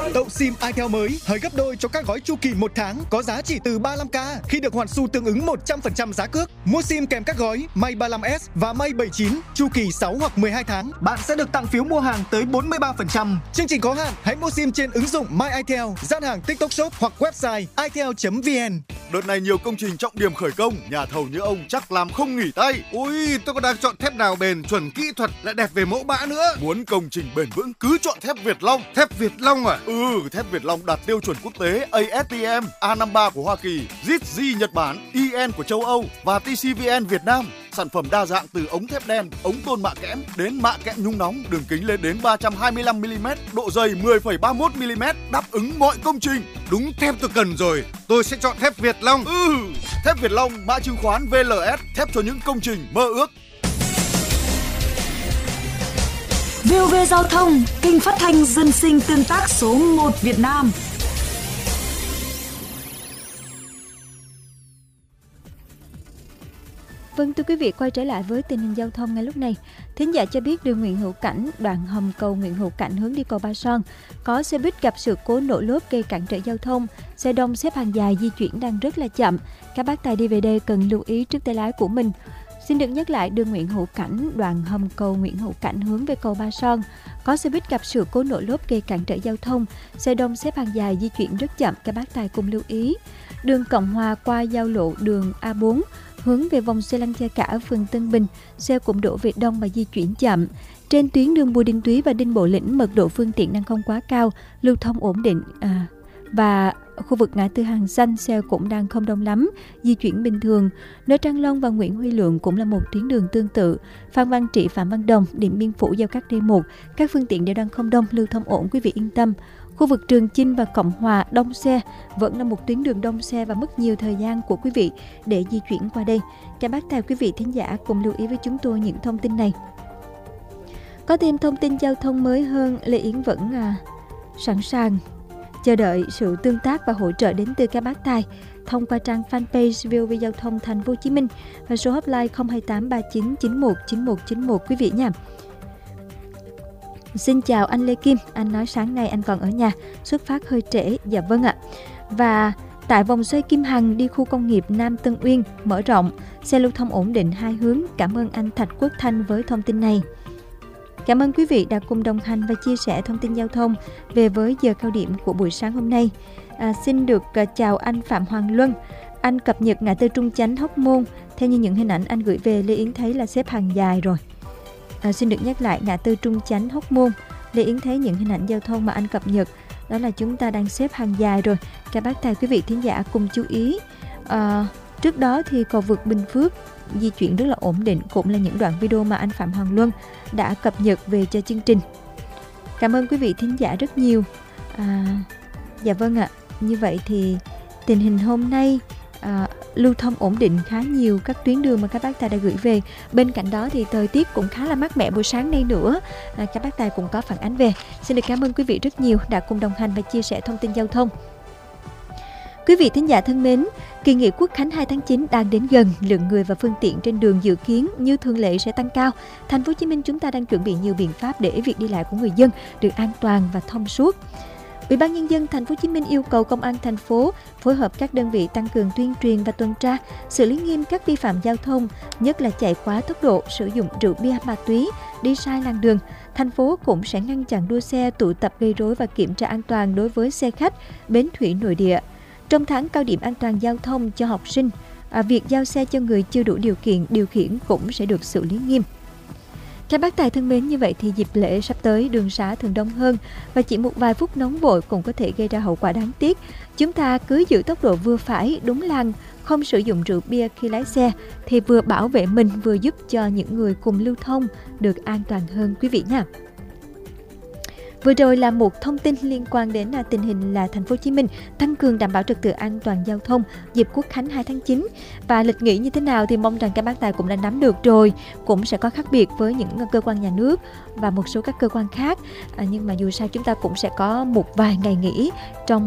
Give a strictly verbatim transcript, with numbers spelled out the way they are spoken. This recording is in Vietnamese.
Tậu SIM itel mới hời gấp đôi cho các gói chu kỳ một tháng có giá chỉ từ ba mươi lăm k khi được hoàn xu tương ứng một trăm phần trăm giá cước. Mua SIM kèm các gói Mate ba mươi lăm S và Mate bảy mươi chín chu kỳ sáu hoặc mười hai tháng, bạn sẽ được tặng phiếu mua hàng tới bốn mươi ba phần trăm. Chương trình có hạn, hãy mua SIM trên ứng dụng My itel, gian hàng TikTok Shop hoặc website itel chấm vn. Đợt này nhiều công trình trọng điểm khởi công, nhà thầu như ông chắc làm không nghỉ tay. Ui, tôi còn đang chọn thép nào bền, chuẩn kỹ thuật, lại đẹp về mẫu mã nữa. Muốn công trình bền vững cứ chọn thép Việt Long. Thép Việt Long à? Ừ, thép Việt Long đạt tiêu chuẩn quốc tế a ét tê em, A năm mươi ba của Hoa Kỳ, giê i tê giê Nhật Bản, i en của châu Âu và tê xê vê en Việt Nam. Sản phẩm đa dạng từ ống thép đen, ống tôn mạ kẽm đến mạ kẽm nhung nóng, đường kính lên đến ba trăm hai mươi lăm mi li mét, độ dày mười phẩy ba mươi mốt mi li mét, đáp ứng mọi công trình. Đúng thép tôi cần rồi, tôi sẽ chọn thép Việt Long. Ừ, thép Việt Long, mã chứng khoán vê lờ ét, thép cho những công trình mơ ước. vê o vê Giao thông, kênh phát thanh dân sinh tương tác số một Việt Nam. Vâng, thưa quý vị, quay trở lại với tình hình giao thông ngay lúc này. Thính giả cho biết đường Nguyễn Hữu Cảnh, đoạn hầm cầu Nguyễn Hữu Cảnh hướng đi cầu Ba Son, có xe buýt gặp sự cố nổ lốp gây cản trở giao thông. Xe đông xếp hàng dài di chuyển đang rất là chậm. Các bác tài đi về đây cần lưu ý trước tay lái của mình. Xin được nhắc lại đường Nguyễn Hữu Cảnh, đoạn hầm cầu Nguyễn Hữu Cảnh hướng về cầu Ba Son, có xe buýt gặp sự cố nổ lốp gây cản trở giao thông. Xe đông xếp hàng dài di chuyển rất chậm. Các bác tài cùng lưu ý. Đường Cộng Hòa qua giao lộ đường A bốn hướng về vòng xoay Lăng Cha Cả, phường Tân Bình, xe cũng đổ về đông và di chuyển chậm. Trên tuyến đường Bùi Đình Túy và Đinh Bộ Lĩnh, mật độ phương tiện đang không quá cao, lưu thông ổn định. À, và khu vực ngã tư Hàng Xanh, xe cũng đang không đông lắm, di chuyển bình thường. Nơi Trang Long và Nguyễn Huy Lượng cũng là một tuyến đường tương tự. Phan Văn Trị, Phạm Văn Đồng, Điện Biên Phủ giao cắt D một, các phương tiện đều đang không đông, lưu thông ổn, quý vị yên tâm. Khu vực Trường Chinh và Cộng Hòa đông xe, vẫn là một tuyến đường đông xe và mất nhiều thời gian của quý vị để di chuyển qua đây. Các bác tài quý vị thính giả cùng lưu ý với chúng tôi những thông tin này. Có thêm thông tin giao thông mới hơn, Lê Yến vẫn à, sẵn sàng chờ đợi sự tương tác và hỗ trợ đến từ các bác tài thông qua trang fanpage vê o vê Giao thông Thành phố Hồ Chí Minh và số hotline không hai tám ba chín chín một chín một chín một quý vị nha. Xin chào anh Lê Kim, anh nói sáng nay anh còn ở nhà, xuất phát hơi trễ. Dạ vâng ạ. Và tại vòng xoay Kim Hằng đi khu công nghiệp Nam Tân Uyên mở rộng, xe lưu thông ổn định hai hướng. Cảm ơn anh Thạch Quốc Thanh với thông tin này. Cảm ơn quý vị đã cùng đồng hành và chia sẻ thông tin giao thông về với giờ cao điểm của buổi sáng hôm nay. À, xin được uh, chào anh Phạm Hoàng Luân. Anh cập nhật ngã tư Trung Chánh Hóc Môn. Theo như những hình ảnh anh gửi về, Lê Yến thấy là xếp hàng dài rồi. À, xin được nhắc lại ngã tư Trung Chánh Hóc Môn. Lê Yến thấy những hình ảnh giao thông mà anh cập nhật, đó là chúng ta đang xếp hàng dài rồi. Các bác tài quý vị thính giả cùng chú ý. À, trước đó thì cầu vượt Bình Phước di chuyển rất là ổn định, cũng là những đoạn video mà anh Phạm Hoàng Luân đã cập nhật về cho chương trình. Cảm ơn quý vị thính giả rất nhiều. À, dạ vâng ạ. Như vậy thì tình hình hôm nay à, lưu thông ổn định khá nhiều các tuyến đường mà các bác tài đã gửi về. Bên cạnh đó thì thời tiết cũng khá là mát mẻ buổi sáng nay nữa. À, các bác tài cũng có phản ánh về. Xin được cảm ơn quý vị rất nhiều đã cùng đồng hành và chia sẻ thông tin giao thông. Quý vị thính giả thân mến, kỳ nghỉ Quốc khánh hai tháng chín đang đến gần, lượng người và phương tiện trên đường dự kiến như thường lệ sẽ tăng cao. Thành phố Hồ Chí Minh chúng ta đang chuẩn bị nhiều biện pháp để việc đi lại của người dân được an toàn và thông suốt. Ủy ban Nhân dân Thành phố Hồ Chí Minh yêu cầu Công an thành phố phối hợp các đơn vị tăng cường tuyên truyền và tuần tra, xử lý nghiêm các vi phạm giao thông, nhất là chạy quá tốc độ, sử dụng rượu bia, ma túy, đi sai làn đường. Thành phố cũng sẽ ngăn chặn đua xe, tụ tập gây rối và kiểm tra an toàn đối với xe khách, bến thủy nội địa. Trong tháng cao điểm an toàn giao thông cho học sinh, à, việc giao xe cho người chưa đủ điều kiện điều khiển cũng sẽ được xử lý nghiêm. Các bác tài thân mến, như vậy thì dịp lễ sắp tới đường xá thường đông hơn và chỉ một vài phút nóng vội cũng có thể gây ra hậu quả đáng tiếc. Chúng ta cứ giữ tốc độ vừa phải, đúng làn, không sử dụng rượu bia khi lái xe thì vừa bảo vệ mình vừa giúp cho những người cùng lưu thông được an toàn hơn quý vị nha. Vừa rồi là một thông tin liên quan đến là tình hình là Thành phố Hồ Chí Minh tăng cường đảm bảo trật tự an toàn giao thông dịp Quốc khánh hai tháng chín. Và lịch nghỉ như thế nào thì mong rằng các bác tài cũng đã nắm được rồi, cũng sẽ có khác biệt với những cơ quan nhà nước và một số các cơ quan khác. À, nhưng mà dù sao chúng ta cũng sẽ có một vài ngày nghỉ trong